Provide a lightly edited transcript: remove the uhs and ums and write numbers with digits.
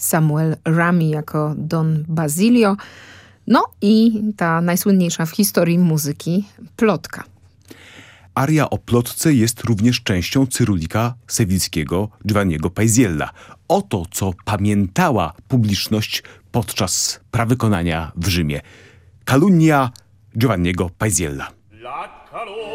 Samuel Rami jako Don Basilio. No i ta najsłynniejsza w historii muzyki plotka. Aria o plotce jest również częścią cyrulika sewilskiego Giovanniego Paisiella. Oto, co pamiętała publiczność podczas prawykonania w Rzymie. Calunnia Giovanniego Paisiella.